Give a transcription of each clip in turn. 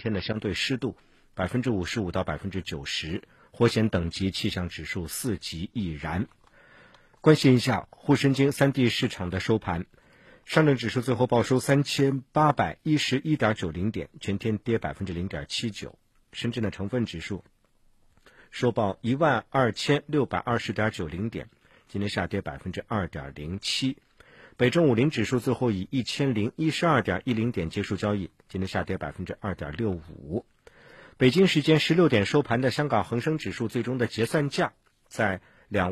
天的相对湿度55%到90%，火险等级气象指数4级易燃。关心一下沪深京3地市场的收盘，上证指数最后报收3811.90点，全天跌0.79%。深圳的成分指数收报12620.90点，今天下跌2.07%。北证50指数最后以1012.10点结束交易，今天下跌2.65%。北京时间16点收盘的香港恒生指数最终的结算价在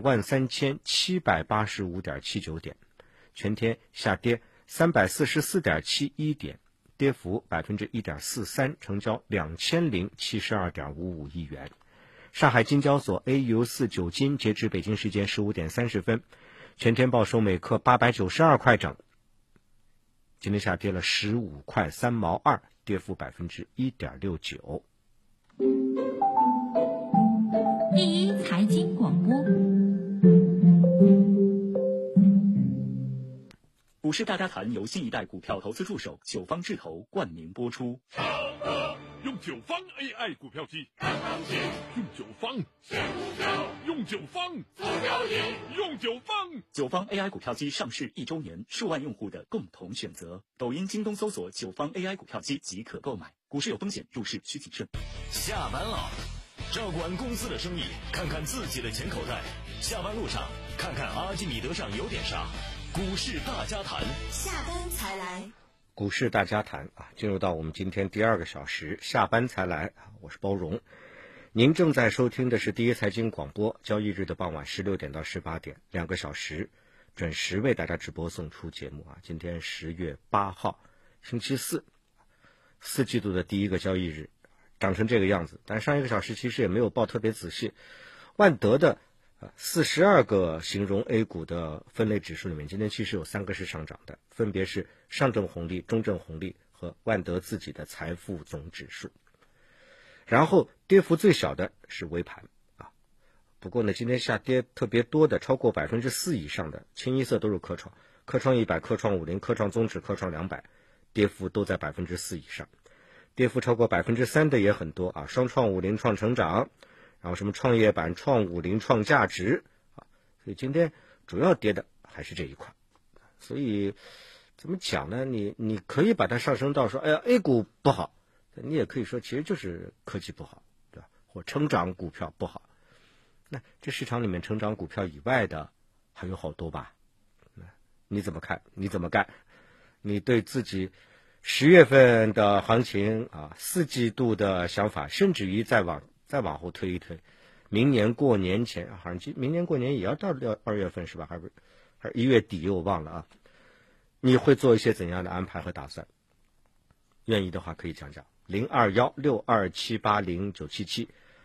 23785.79点，全天下跌344.71点，跌幅1.43%，成交2072.55亿元。上海金交所 AU4 酒金截至北京时间15点30分，全天报收每克892块整，今天下跌了15块3毛2，跌幅1.69%。 第一财经广播， 股市大家谈由新一代股票投资助手九方智投冠名播出。 用九方 AI 股票机看行情，用九方选股票，用九方做交易，用九方。 九方 AI 股票机上市1周年，数万用户的共同选择。抖音、京东搜索九方 AI 股票机即可购买。股市有风险，入市需谨慎。 下班了，照管公司的生意，看看自己的钱口袋。下班路上，看看阿基米德上有点啥。股市大家谈， 下班才来。 股市大家谈进入到我们今天第2个小时，下班才来，我是包荣。您正在收听的是第一财经广播，交易日的傍晚16点到18点，2个小时准时为大家直播送出节目今天10月8号星期四，4季度的第1个交易日，长成这个样子。但上1个小时其实也没有报特别仔细。万德的42个形容 A 股的分类指数里面，今天其实有3个是上涨的，分别是上证红利、中证红利和万德自己的财富总指数。然后跌幅最小的是微盘不过呢，今天下跌特别多的，超过4%以上的，清一色都是科创100、科创50、科创综指、科创200，跌幅都在4%以上。跌幅超过3%的也很多双创50、创成长，然后什么创业板、创50、创价值所以今天主要跌的还是这一块。所以怎么讲呢？你可以把它上升到说A 股不好，你也可以说其实就是科技不好，对吧？或成长股票不好。那这市场里面成长股票以外的还有好多吧？你怎么看？你怎么干？你对自己10月份的行情4季度的想法，甚至于再往后推一推，明年过年前，好像明年过年也要到2月份是吧？还是1月底，我忘了你会做一些怎样的安排和打算？愿意的话可以讲讲。021627809770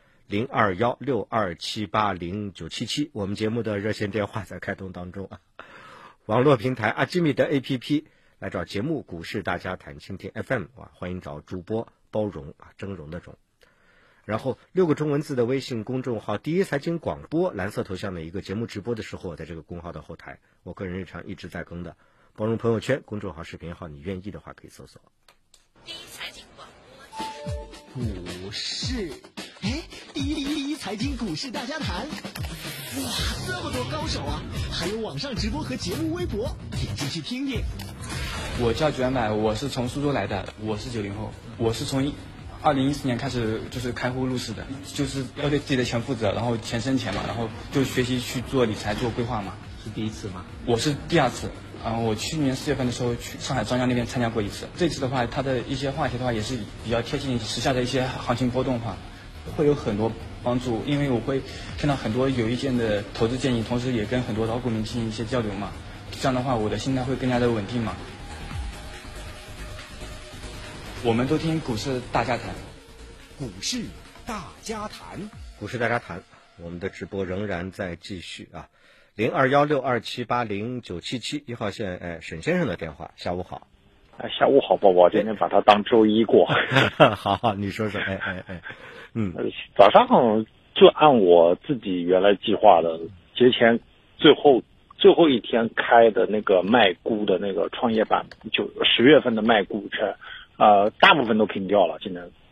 021627809770，我们节目的热线电话在开通当中网络平台阿基米德 APP 来找节目股市大家谈蜻蜓 FM 欢迎找主播包容峥嵘的峥。然后6个中文字的微信公众号第一财经广播，蓝色头像的一个节目直播的时候，我在这个公号的后台，我个人日常一直在更的包容朋友圈公众号视频号，你愿意的话可以搜索。 第一财经广播，股市，第一财经股市大家谈，哇，这么多高手还有网上直播和节目微博，点进去听听。 我叫卷买，我是从苏州来的，我是90后，我是从2014年开始就是开户入市的，就是要对自己的钱负责，然后钱生钱嘛，然后就学习去做理财、做规划嘛。 是第一次吗？ 我是第2次。我去年4月份的时候去上海张江那边参加过一次。这次的话，它的一些话题的话也是比较贴近时下的一些行情波动化，会有很多帮助。因为我会看到很多有意见的投资建议，同时也跟很多老股民进行一些交流嘛。这样的话，我的心态会更加的稳定嘛。我们都听股市大家谈， 股市大家谈， 股市大家谈，我们的直播仍然在继续021627809771号线，沈先生的电话，下午好。 下午好，宝宝，今天把它当周一过。 好，你说说， 早上就按我自己原来计划的，节前最后一天开的那个卖估的那个创业板，10月份的卖估全，大部分都平掉了，今天